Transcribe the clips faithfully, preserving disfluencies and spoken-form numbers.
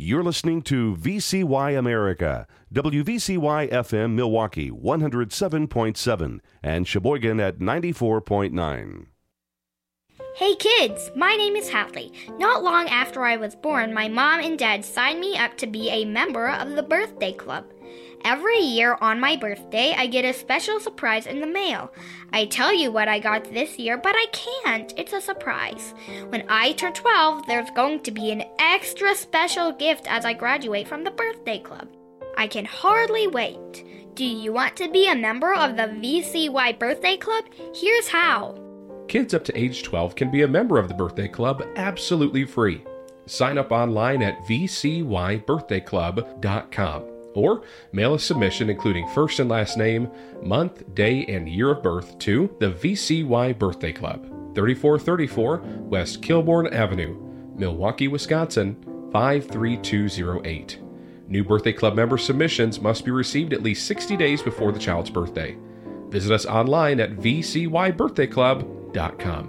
You're listening to V C Y America, W V C Y F M Milwaukee one oh seven point seven and Sheboygan at ninety-four point nine. Hey kids, my name is Hadley. Not long after I was born, my mom and dad signed me up to be a member of the birthday club. Every year on my birthday, I get a special surprise in the mail. I tell you what I got this year, but I can't. It's a surprise. When I turn twelve, there's going to be an extra special gift as I graduate from the birthday club. I can hardly wait. Do you want to be a member of the V C Y Birthday Club? Here's how. Kids up to age twelve can be a member of the birthday club absolutely free. Sign up online at v c y birthday club dot com or mail a submission including first and last name, month, day, and year of birth to the V C Y Birthday Club, thirty-four thirty-four West Kilbourne Avenue, Milwaukee, Wisconsin, five three two zero eight. New birthday club member submissions must be received at least sixty days before the child's birthday. Visit us online at v c y birthday club dot com.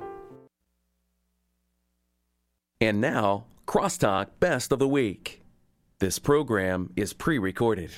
And now, Crosstalk Best of the Week. This program is pre-recorded.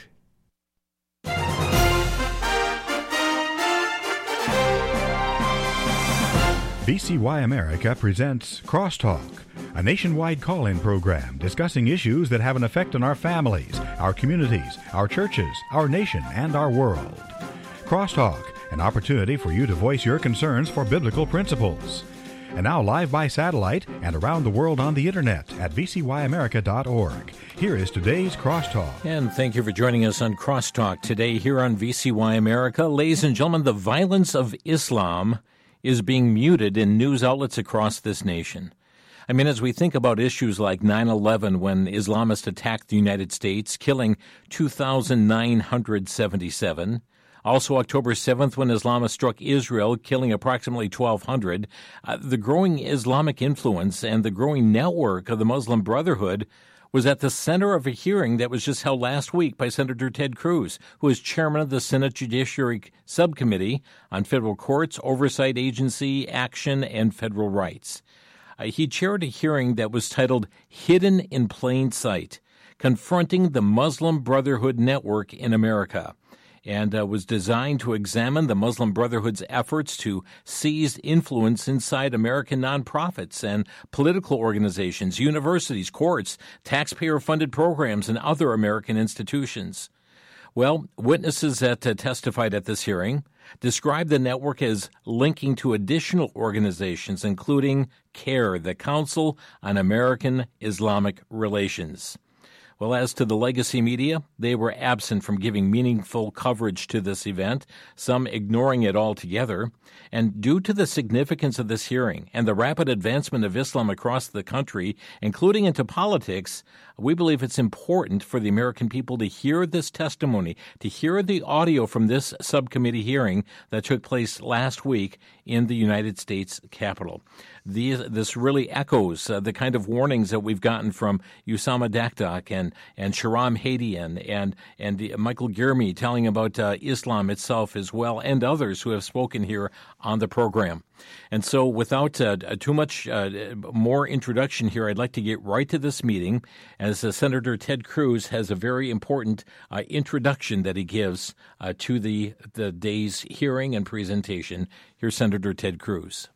V C Y America presents Crosstalk, a nationwide call-in program discussing issues that have an effect on our families, our communities, our churches, our nation, and our world. Crosstalk, an opportunity for you to voice your concerns for biblical principles. And now live by satellite and around the world on the internet at v c y america dot org. Here is today's Crosstalk. And thank you for joining us on Crosstalk today here on V C Y America. Ladies and gentlemen, the violence of Islam is being muted in news outlets across this nation. I mean, as we think about issues like nine eleven, when Islamists attacked the United States, killing two thousand nine hundred seventy-seven, also, October seventh, when Islamists struck Israel, killing approximately twelve hundred, uh, the growing Islamic influence and the growing network of the Muslim Brotherhood was at the center of a hearing that was just held last week by Senator Ted Cruz, who is chairman of the Senate Judiciary Subcommittee on Federal Courts, Oversight Agency, Action, and Federal Rights. Uh, he chaired a hearing that was titled Hidden in Plain Sight, Confronting the Muslim Brotherhood Network in America, and uh, was designed to examine the Muslim Brotherhood's efforts to seize influence inside American nonprofits and political organizations, universities, courts, taxpayer-funded programs, and other American institutions. Well, witnesses that uh, testified at this hearing described the network as linking to additional organizations, including CARE, the Council on American Islamic Relations. Well, as to the legacy media, they were absent from giving meaningful coverage to this event, some ignoring it altogether. And due to the significance of this hearing and the rapid advancement of Islam across the country, including into politics, we believe it's important for the American people to hear this testimony, to hear the audio from this subcommittee hearing that took place last week in the United States Capitol. These, this really echoes uh, the kind of warnings that we've gotten from Usama Dakdak and, and Shahram Hadian and, and the, Michael Gierme telling about uh, Islam itself as well, and others who have spoken here on the program. And so without uh, too much uh, more introduction here, I'd like to get right to this meeting, as uh, Senator Ted Cruz has a very important uh, introduction that he gives uh, to the, the day's hearing and presentation. Here's Senator Ted Cruz.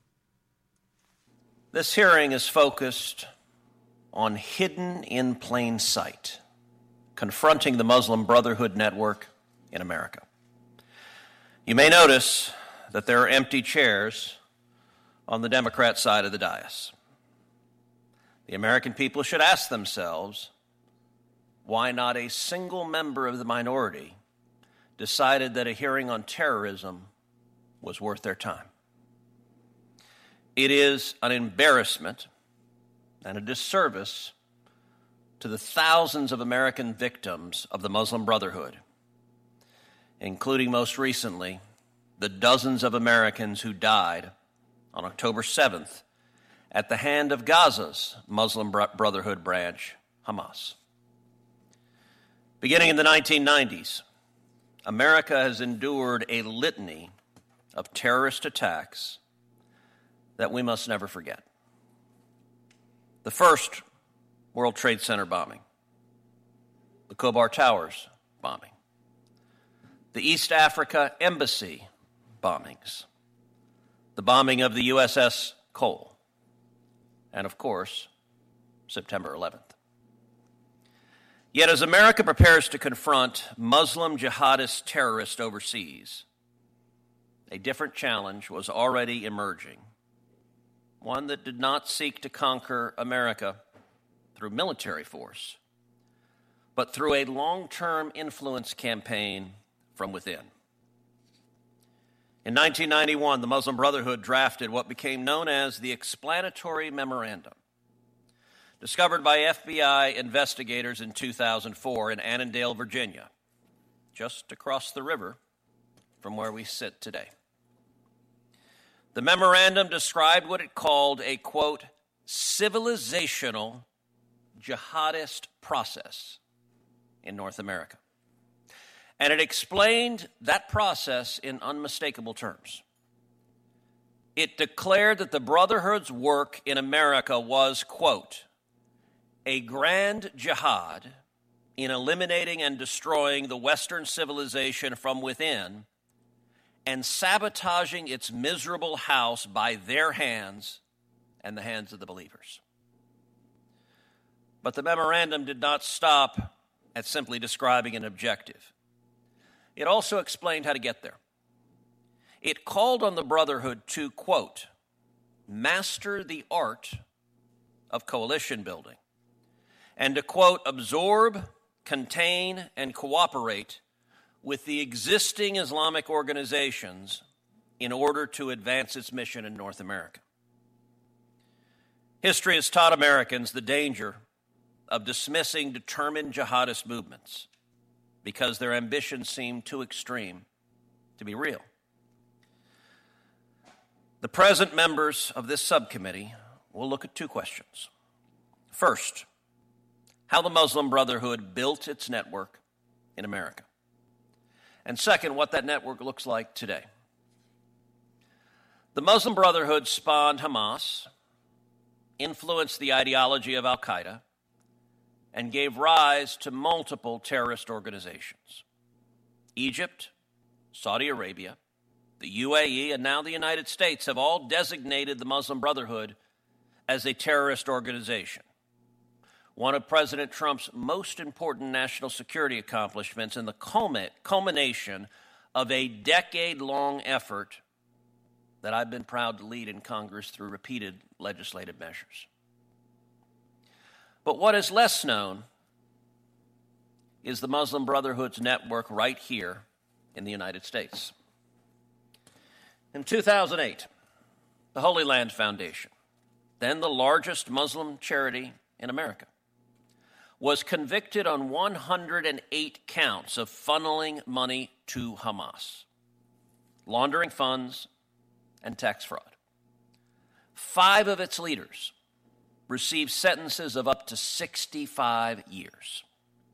This hearing is focused on hidden in plain sight, confronting the Muslim Brotherhood Network in America. You may notice that there are empty chairs on the Democrat side of the dais. The American people should ask themselves why not a single member of the minority decided that a hearing on terrorism was worth their time. It is an embarrassment and a disservice to the thousands of American victims of the Muslim Brotherhood, including most recently the dozens of Americans who died on October seventh at the hand of Gaza's Muslim Brotherhood branch, Hamas. Beginning in the nineteen nineties, America has endured a litany of terrorist attacks that we must never forget. The first, World Trade Center bombing. the Khobar Towers bombing, the East Africa Embassy bombings, the bombing of the U S S Cole, and of course, September eleventh. Yet as America prepares to confront Muslim jihadist terrorists overseas, a different challenge was already emerging, one that did not seek to conquer America through military force, but through a long-term influence campaign from within. In nineteen ninety-one, the Muslim Brotherhood drafted what became known as the Explanatory Memorandum, discovered by F B I investigators in two thousand four in Annandale, Virginia, just across the river from where we sit today. The memorandum described what it called a, quote, civilizational jihadist process in North America. And it explained that process in unmistakable terms. It declared that the Brotherhood's work in America was, quote, a grand jihad in eliminating and destroying the Western civilization from within and sabotaging its miserable house by their hands and the hands of the believers. But the memorandum did not stop at simply describing an objective. It also explained how to get there. It called on the Brotherhood to, quote, master the art of coalition building, and to, quote, absorb, contain, and cooperate with the existing Islamic organizations in order to advance its mission in North America. History has taught Americans the danger of dismissing determined jihadist movements because their ambitions seem too extreme to be real. The present members of this subcommittee will look at two questions. First, how the Muslim Brotherhood built its network in America. And second, what that network looks like today. The Muslim Brotherhood spawned Hamas, influenced the ideology of Al-Qaeda, and gave rise to multiple terrorist organizations. Egypt, Saudi Arabia, the U A E, and now the United States have all designated the Muslim Brotherhood as a terrorist organization. One of President Trump's most important national security accomplishments and the culmination of a decade-long effort that I've been proud to lead in Congress through repeated legislative measures. But what is less known is the Muslim Brotherhood's network right here in the United States. In two thousand eight, the Holy Land Foundation, then the largest Muslim charity in America, was convicted on one hundred eight counts of funneling money to Hamas, laundering funds, and tax fraud. Five of its leaders received sentences of up to sixty-five years.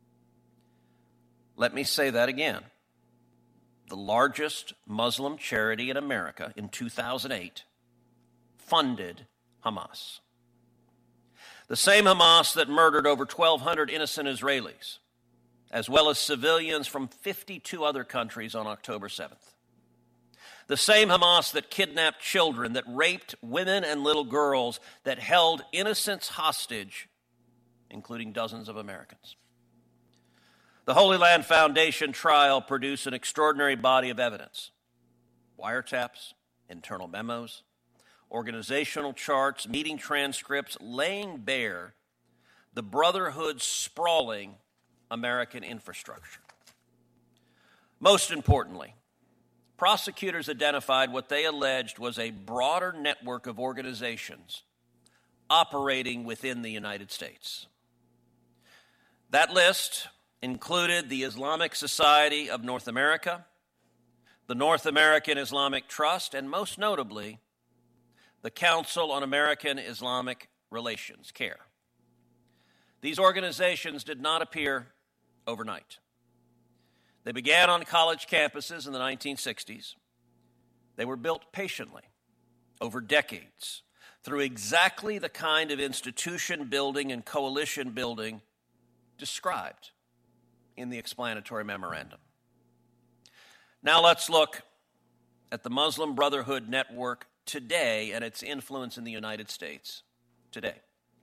Let me say that again. The largest Muslim charity in America in two thousand eight funded Hamas. The same Hamas that murdered over twelve hundred innocent Israelis, as well as civilians from fifty-two other countries on October seventh. The same Hamas that kidnapped children, that raped women and little girls, that held innocents hostage, including dozens of Americans. The Holy Land Foundation trial produced an extraordinary body of evidence. Wiretaps, internal memos, organizational charts, meeting transcripts, laying bare the Brotherhood's sprawling American infrastructure. Most importantly, prosecutors identified what they alleged was a broader network of organizations operating within the United States. That list included the Islamic Society of North America, the North American Islamic Trust, and most notably, the Council on American Islamic Relations, CARE. These organizations did not appear overnight. They began on college campuses in the nineteen sixties. They were built patiently over decades through exactly the kind of institution building and coalition building described in the explanatory memorandum. Now let's look at the Muslim Brotherhood Network today and its influence in the United States today.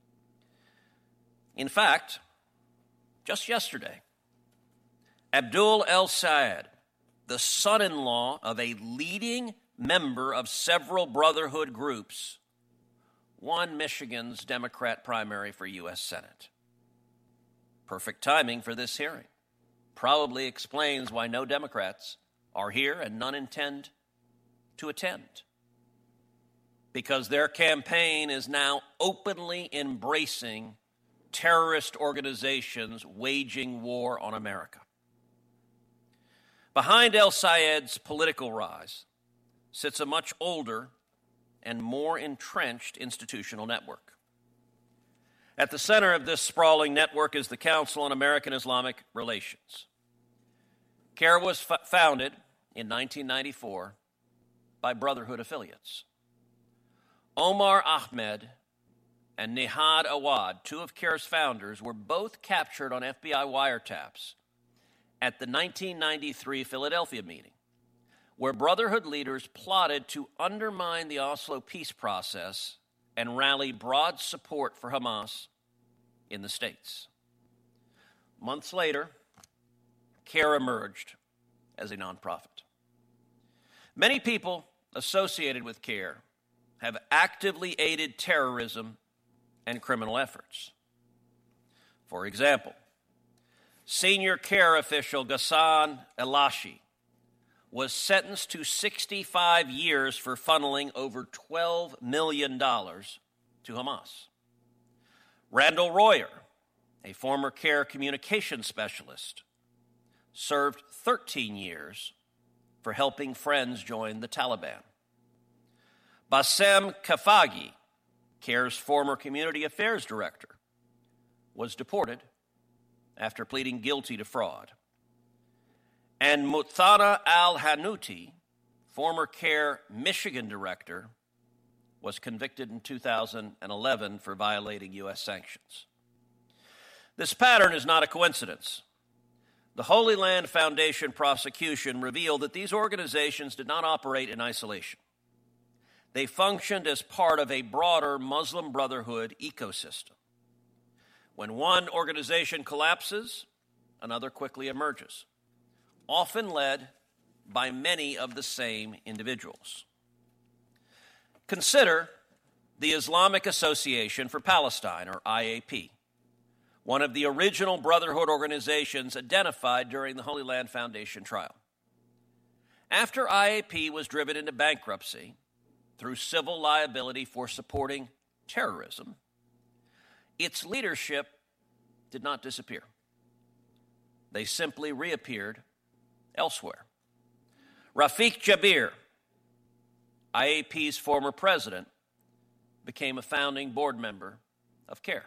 In fact, just yesterday, Abdul El-Sayed, the son-in-law of a leading member of several Brotherhood groups, won Michigan's Democrat primary for U S Senate. Perfect timing for this hearing. Probably explains why no Democrats are here and none intend to attend. Because their campaign is now openly embracing terrorist organizations waging war on America. Behind El-Sayed's political rise sits a much older and more entrenched institutional network. At the center of this sprawling network is the Council on American Islamic Relations. CAIR was f- founded in nineteen ninety-four by Brotherhood affiliates. Omar Ahmed and Nihad Awad, two of CAIR's founders, were both captured on F B I wiretaps at the nineteen ninety-three Philadelphia meeting, where Brotherhood leaders plotted to undermine the Oslo peace process and rally broad support for Hamas in the States. Months later, CAIR emerged as a nonprofit. Many people associated with CAIR have actively aided terrorism and criminal efforts. For example, senior CAIR official Ghassan Elashi was sentenced to sixty-five years for funneling over twelve million dollars to Hamas. Randall Royer, a former CAIR communications specialist, served thirteen years for helping friends join the Taliban. Bassem Khafagi, CAIR's former community affairs director, was deported after pleading guilty to fraud. And Muthana al-Hanuti, former CAIR Michigan director, was convicted in two thousand eleven for violating U S sanctions. This pattern is not a coincidence. The Holy Land Foundation prosecution revealed that these organizations did not operate in isolation. They functioned as part of a broader Muslim Brotherhood ecosystem. When one organization collapses, another quickly emerges, often led by many of the same individuals. Consider the Islamic Association for Palestine, or I A P, one of the original Brotherhood organizations identified during the Holy Land Foundation trial. After I A P was driven into bankruptcy through civil liability for supporting terrorism, its leadership did not disappear. They simply reappeared elsewhere. Rafiq Jabir, I A P's former president, became a founding board member of CAIR.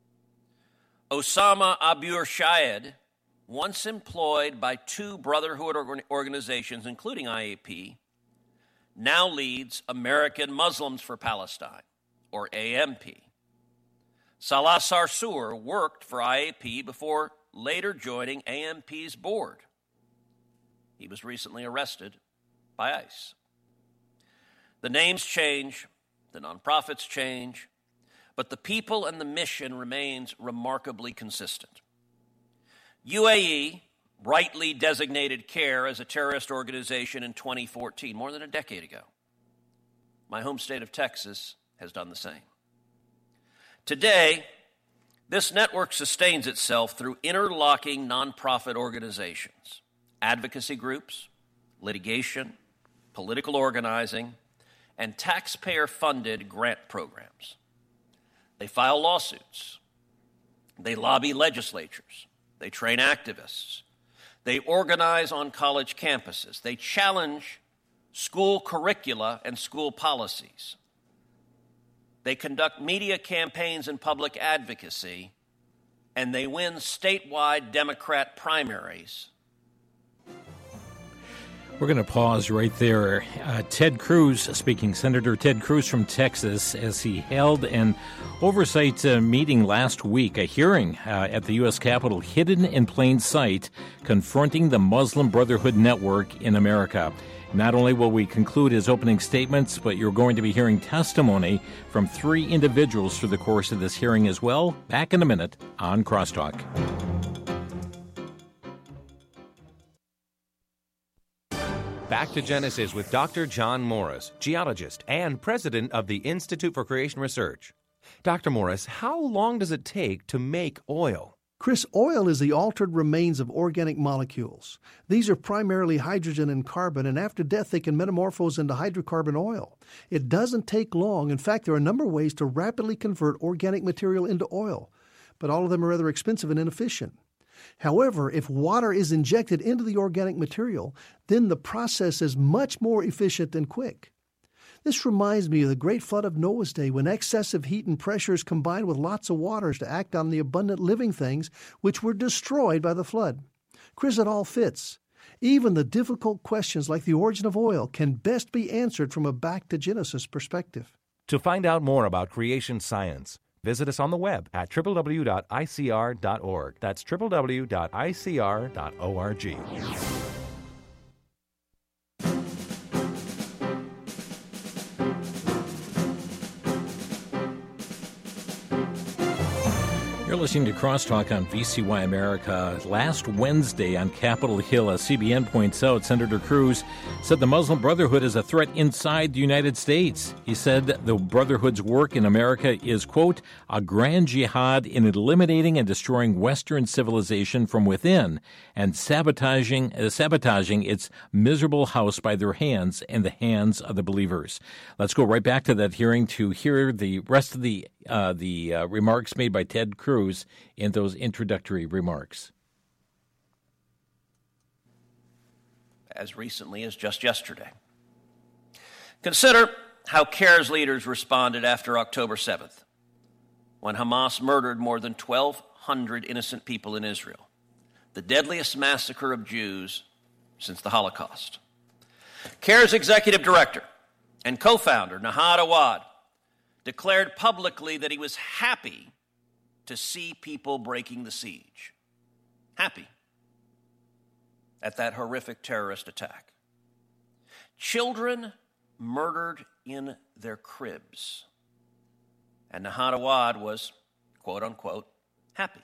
Osama Abur Shayed, once employed by two Brotherhood organizations, including I A P, now leads American Muslims for Palestine, or A M P. Salah Sarsour worked for I A P before later joining A M P's board. He was recently arrested by ICE. The names change, the nonprofits change, but the people and the mission remains remarkably consistent. U A E rightly designated CAIR as a terrorist organization in twenty fourteen, more than a decade ago. My home state of Texas has done the same. Today, this network sustains itself through interlocking nonprofit organizations, advocacy groups, litigation, political organizing, and taxpayer-funded grant programs. They file lawsuits. They lobby legislatures. They train activists. They organize on college campuses. They challenge school curricula and school policies. They conduct media campaigns and public advocacy, and they win statewide Democrat primaries. We're going to pause right there. Uh, Ted Cruz speaking, Senator Ted Cruz from Texas, as he held an oversight uh, meeting last week, a hearing uh, at the U S Capitol, hidden in plain sight, confronting the Muslim Brotherhood network in America. Not only will we conclude his opening statements, but you're going to be hearing testimony from three individuals through the course of this hearing as well. Back in a minute on Crosstalk. Back to Genesis with Doctor John Morris, geologist and president of the Institute for Creation Research. Doctor Morris, how long does it take to make oil? Chris, oil is the altered remains of organic molecules. These are primarily hydrogen and carbon, and after death they can metamorphose into hydrocarbon oil. It doesn't take long. In fact, there are a number of ways to rapidly convert organic material into oil, but all of them are rather expensive and inefficient. However, if water is injected into the organic material, then the process is much more efficient and quick. This reminds me of the great flood of Noah's day, when excessive heat and pressures combined with lots of waters to act on the abundant living things which were destroyed by the flood. Chris, it all fits. Even the difficult questions like the origin of oil can best be answered from a back to Genesis perspective. To find out more about creation science, visit us on the web at w w w dot i c r dot org. That's w w w dot i c r dot org. You're listening to Crosstalk on V C Y America. Last Wednesday on Capitol Hill, as C B N points out, Senator Cruz said the Muslim Brotherhood is a threat inside the United States. He said the Brotherhood's work in America is, quote, a grand jihad in eliminating and destroying Western civilization from within and sabotaging, uh, sabotaging its miserable house by their hands and the hands of the believers. Let's go right back to that hearing to hear the rest of the Uh, the uh, remarks made by Ted Cruz in those introductory remarks. As recently as just yesterday. Consider how CARE's leaders responded after October seventh, when Hamas murdered more than twelve hundred innocent people in Israel, the deadliest massacre of Jews since the Holocaust. CARE's executive director and co-founder, Nahad Awad, declared publicly that he was happy to see people breaking the siege. Happy at that horrific terrorist attack. Children murdered in their cribs. And Nahad Awad was, quote unquote, happy.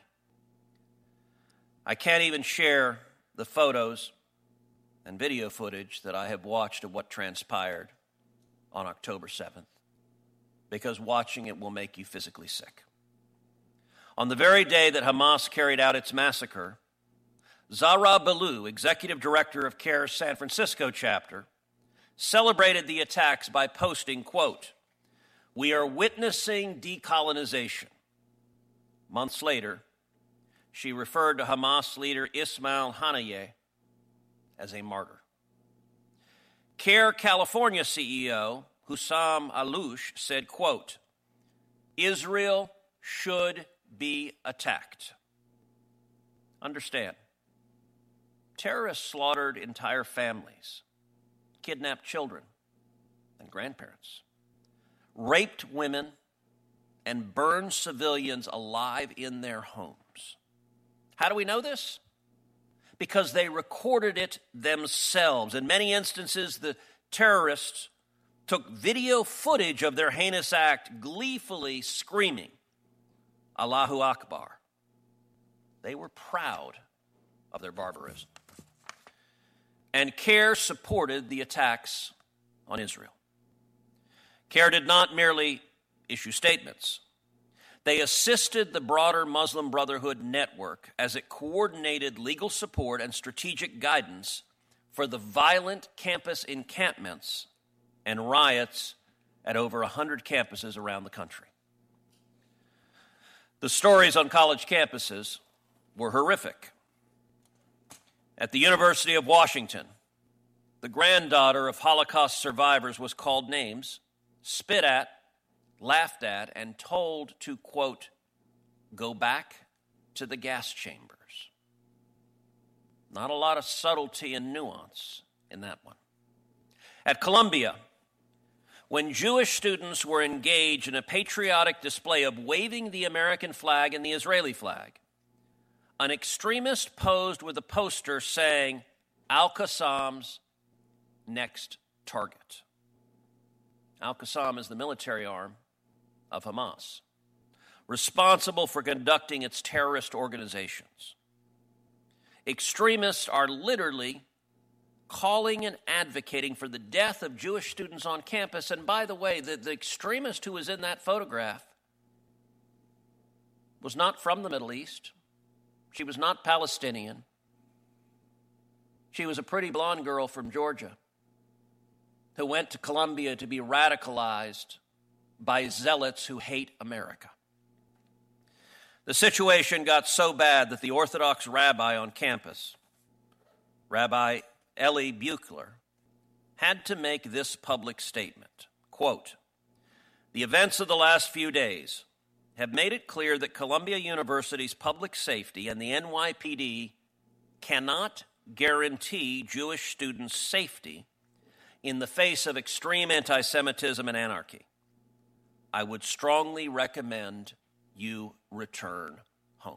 I can't even share the photos and video footage that I have watched of what transpired on October seventh. Because watching it will make you physically sick. On the very day that Hamas carried out its massacre, Zahra Ballou, executive director of CARE's San Francisco chapter, celebrated the attacks by posting, quote, we are witnessing decolonization. Months later, she referred to Hamas leader Ismail Haniyeh as a martyr. CARE California C E O Hussam Alouche said, quote, Israel should be attacked. Understand, terrorists slaughtered entire families, kidnapped children and grandparents, raped women, and burned civilians alive in their homes. How do we know this? Because they recorded it themselves. In many instances, the terrorists took video footage of their heinous act, gleefully screaming, Allahu Akbar. They were proud of their barbarism. And CARE supported the attacks on Israel. CARE did not merely issue statements. They assisted the broader Muslim Brotherhood network as it coordinated legal support and strategic guidance for the violent campus encampments and riots at over one hundred campuses around the country. The stories on college campuses were horrific. At the University of Washington, the granddaughter of Holocaust survivors was called names, spit at, laughed at, and told to, quote, go back to the gas chambers. Not a lot of subtlety and nuance in that one. At Columbia, when Jewish students were engaged in a patriotic display of waving the American flag and the Israeli flag, an extremist posed with a poster saying, Al-Qassam's next target. Al-Qassam is the military arm of Hamas, responsible for conducting its terrorist organizations. Extremists are literally calling and advocating for the death of Jewish students on campus. And by the way, the, the extremist who was in that photograph was not from the Middle East. She was not Palestinian. She was a pretty blonde girl from Georgia who went to Columbia to be radicalized by zealots who hate America. The situation got so bad that the Orthodox rabbi on campus, Rabbi Eli Buchler, had to make this public statement, quote, "The events of the last few days have made it clear that Columbia University's public safety and the N Y P D cannot guarantee Jewish students' safety in the face of extreme anti-Semitism and anarchy. I would strongly recommend you return home."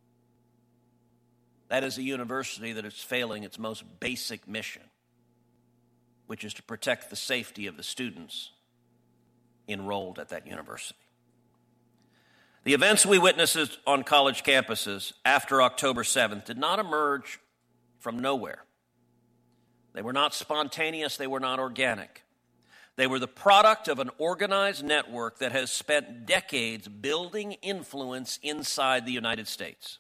That is a university that is failing its most basic mission, which is to protect the safety of the students enrolled at that university. The events we witnessed on college campuses after October seventh did not emerge from nowhere. They were not spontaneous, they were not organic. They were the product of an organized network that has spent decades building influence inside the United States.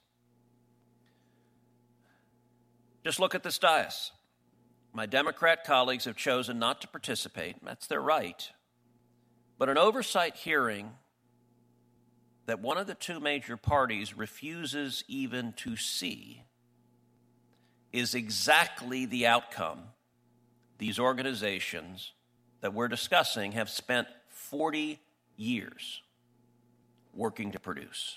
Just look at this dais. My Democrat colleagues have chosen not to participate. That's their right. But an oversight hearing that one of the two major parties refuses even to see is exactly the outcome these organizations that we're discussing have spent forty years working to produce.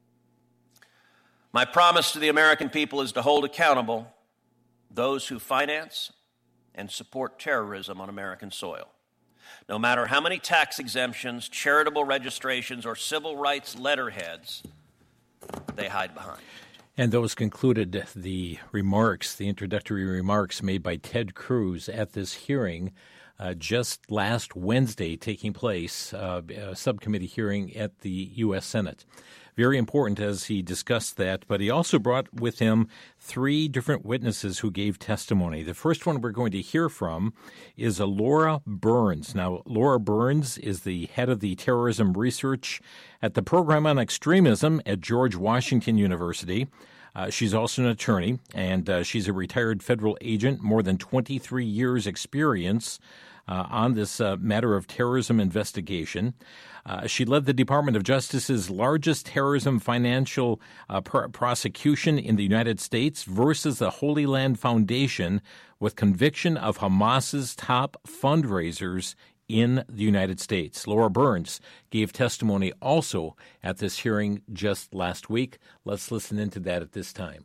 My promise to the American people is to hold accountable those who finance and support terrorism on American soil. No matter how many tax exemptions, charitable registrations, or civil rights letterheads they hide behind. And those concluded the remarks, the introductory remarks made by Ted Cruz at this hearing uh, just last Wednesday, taking place, uh, a subcommittee hearing at the U S Senate. Very important as he discussed that, but he also brought with him three different witnesses who gave testimony. The first one we're going to hear from is a Laura Burns. Now, Laura Burns is the head of the terrorism research at the Program on Extremism at George Washington University. Uh, she's also an attorney, and uh, she's a retired federal agent, more than twenty-three years experience uh, on this uh, matter of terrorism investigation. Uh, she led the Department of Justice's largest terrorism financial uh, pr- prosecution in the United States versus the Holy Land Foundation, with conviction of Hamas's top fundraisers in the United States. Laura Burns gave testimony also at this hearing just last week. Let's listen into that at this time.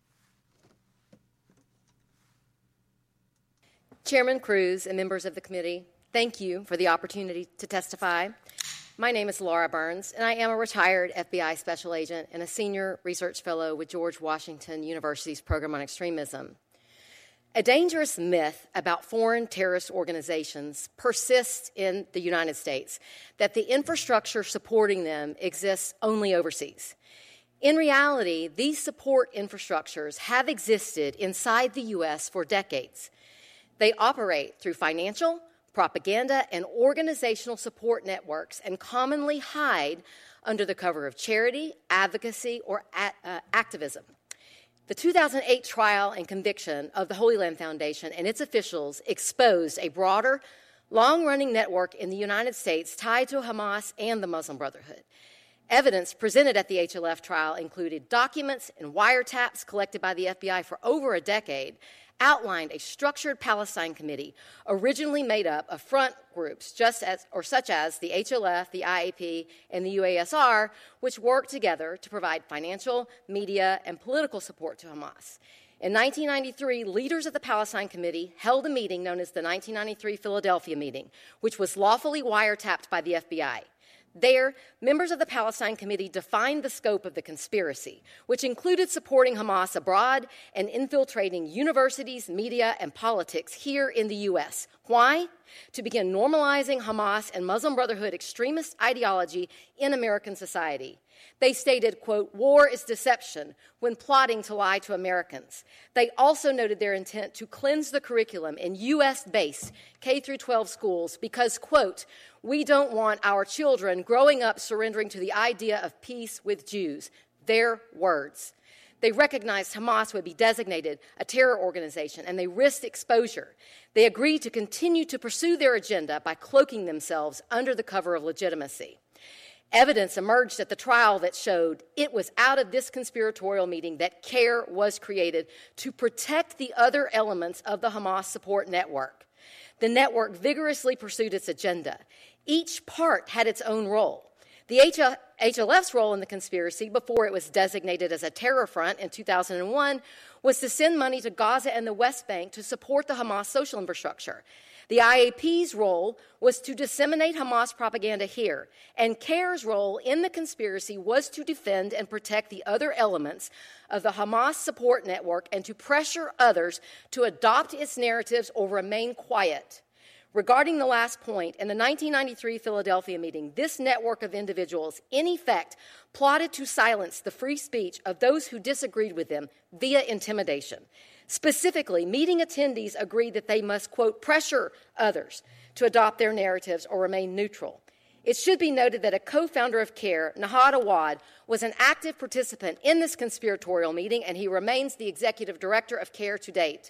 Chairman Cruz and members of the committee, thank you for the opportunity to testify. My name is Laura Burns, and I am a retired F B I special agent and a senior research fellow with George Washington University's Program on Extremism. A dangerous myth about foreign terrorist organizations persists in the United States, that the infrastructure supporting them exists only overseas. In reality, these support infrastructures have existed inside the U S for decades. They operate through financial, propaganda, and organizational support networks and commonly hide under the cover of charity, advocacy, or a- uh, activism. The two thousand eight trial and conviction of the Holy Land Foundation and its officials exposed a broader, long-running network in the United States tied to Hamas and the Muslim Brotherhood. Evidence presented at the H L F trial included documents and wiretaps collected by the F B I for over a decade, outlined a structured Palestine committee originally made up of front groups just as or such as the H L F, the I A P, and the U A S R, which worked together to provide financial, media, and political support to Hamas. In nineteen ninety-three, leaders of the Palestine Committee held a meeting known as the nineteen ninety-three Philadelphia Meeting, which was lawfully wiretapped by the F B I. There, members of the Palestine Committee defined the scope of the conspiracy, which included supporting Hamas abroad and infiltrating universities, media, and politics here in the U S. Why? To begin normalizing Hamas and Muslim Brotherhood extremist ideology in American society. They stated, quote, war is deception when plotting to lie to Americans. They also noted their intent to cleanse the curriculum in U S-based K through twelve schools because, quote, we don't want our children growing up surrendering to the idea of peace with Jews. Their words. They recognized Hamas would be designated a terror organization, and they risked exposure. They agreed to continue to pursue their agenda by cloaking themselves under the cover of legitimacy. Evidence emerged at the trial that showed it was out of this conspiratorial meeting that CARE was created to protect the other elements of the Hamas support network. The network vigorously pursued its agenda. Each part had its own role. The H L F's role in the conspiracy, before it was designated as a terror front in two thousand one, was to send money to Gaza and the West Bank to support the Hamas social infrastructure. The I A P's role was to disseminate Hamas propaganda here, and CARE's role in the conspiracy was to defend and protect the other elements of the Hamas support network and to pressure others to adopt its narratives or remain quiet. Regarding the last point, in the nineteen ninety-three Philadelphia meeting, this network of individuals, in effect, plotted to silence the free speech of those who disagreed with them via intimidation. Specifically, meeting attendees agreed that they must, quote, pressure others to adopt their narratives or remain neutral. It should be noted that a co-founder of CARE, Nahad Awad, was an active participant in this conspiratorial meeting, and he remains the executive director of CARE to date.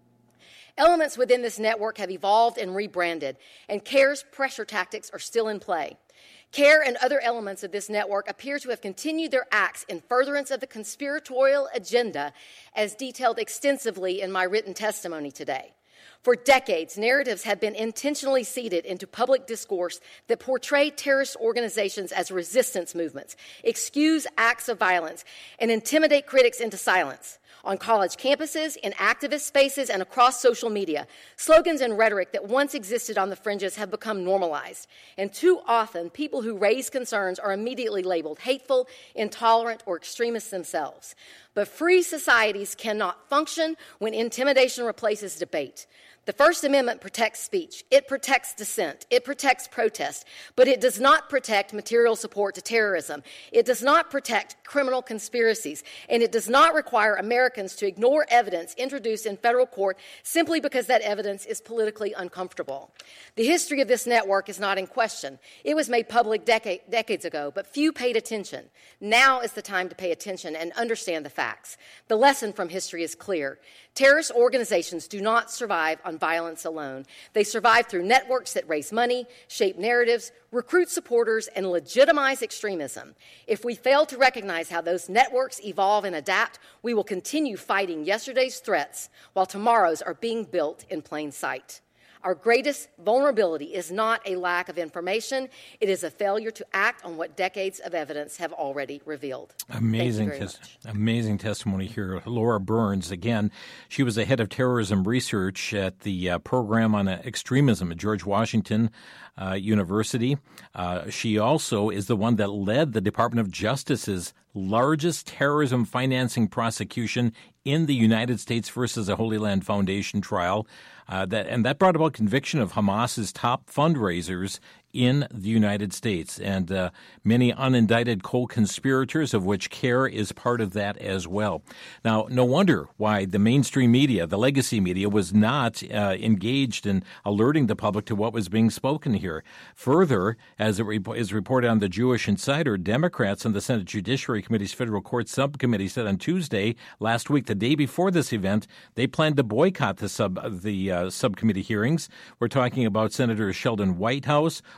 Elements within this network have evolved and rebranded, and CARE's pressure tactics are still in play. CARE and other elements of this network appear to have continued their acts in furtherance of the conspiratorial agenda, as detailed extensively in my written testimony today. For decades, narratives have been intentionally seeded into public discourse that portray terrorist organizations as resistance movements, excuse acts of violence, and intimidate critics into silence. On college campuses, in activist spaces, and across social media, slogans and rhetoric that once existed on the fringes have become normalized. And too often, people who raise concerns are immediately labeled hateful, intolerant, or extremists themselves. But free societies cannot function when intimidation replaces debate. The First Amendment protects speech. It protects dissent. It protects protest. But it does not protect material support to terrorism. It does not protect criminal conspiracies. And it does not require Americans to ignore evidence introduced in federal court simply because that evidence is politically uncomfortable. The history of this network is not in question. It was made public decade, decades ago, but few paid attention. Now is the time to pay attention and understand the facts. The lesson from history is clear. Terrorist organizations do not survive on violence alone. They survive through networks that raise money, shape narratives, recruit supporters, and legitimize extremism. If we fail to recognize how those networks evolve and adapt, we will continue fighting yesterday's threats while tomorrow's are being built in plain sight. Our greatest vulnerability is not a lack of information. It is a failure to act on what decades of evidence have already revealed. Amazing, tes- amazing testimony here. Laura Burns, again, she was the head of terrorism research at the uh, program on uh, extremism at George Washington uh, University. Uh, she also is the one that led the Department of Justice's largest terrorism financing prosecution in the United States versus the Holy Land Foundation trial. Uh, that and that brought about conviction of Hamas's top fundraisers in the United States, and uh, many unindicted co-conspirators, of which CARE is part of that as well. Now, no wonder why the mainstream media, the legacy media, was not uh, engaged in alerting the public to what was being spoken here. Further, as it re- is reported on the Jewish Insider, Democrats on the Senate Judiciary Committee's Federal Court Subcommittee said on Tuesday, last week, the day before this event, they planned to boycott the sub the uh, subcommittee hearings. We're talking about Senators Sheldon Whitehouse,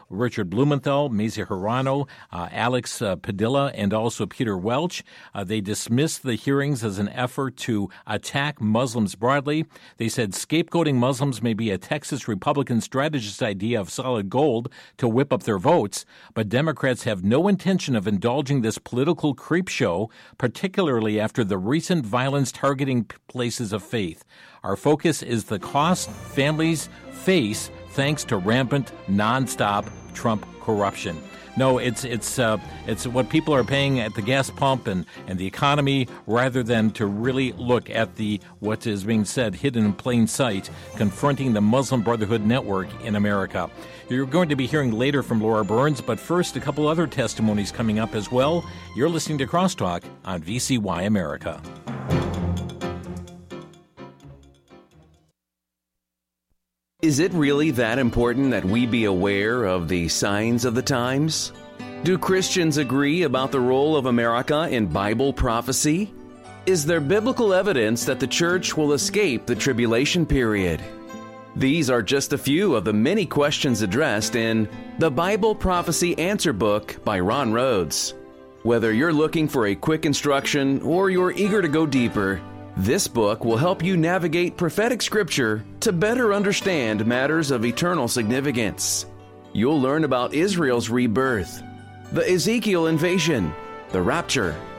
Richard Blumenthal, Mazie Hirano, uh, Alex uh, Padilla, and also Peter Welch. Uh, they dismissed the hearings as an effort to attack Muslims broadly. They said scapegoating Muslims may be a Texas Republican strategist idea of solid gold to whip up their votes, but Democrats have no intention of indulging this political creep show, particularly after the recent violence targeting places of faith. Our focus is the cost families face thanks to rampant, nonstop Trump corruption. No, it's it's uh, it's what people are paying at the gas pump and, and the economy, rather than to really look at the what is being said hidden in plain sight, confronting the Muslim Brotherhood network in America. You're going to be hearing later from Laura Burns, but first, a couple other testimonies coming up as well. You're listening to Crosstalk on V C Y America. Is it really that important that we be aware of the signs of the times? Do Christians agree about the role of America in Bible prophecy? Is there biblical evidence that the church will escape the tribulation period? These are just a few of the many questions addressed in the Bible Prophecy Answer Book by Ron Rhodes. Whether you're looking for a quick instruction or you're eager to go deeper, this book will help you navigate prophetic scripture to better understand matters of eternal significance. You'll learn about Israel's rebirth, the Ezekiel invasion, the rapture,